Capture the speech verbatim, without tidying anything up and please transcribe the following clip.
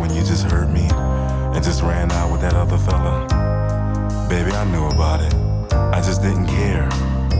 when you just hurt me and just ran out with that other fella? Baby, I knew about it. I just didn't care.